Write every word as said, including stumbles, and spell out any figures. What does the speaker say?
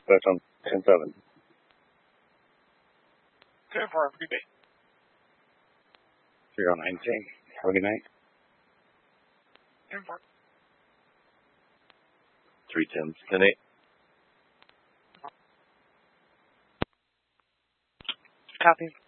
Dispatch on ten seven. ten four, have a good day. zero nineteen. Have a good night. ten four. three ten, ten eight. Copy.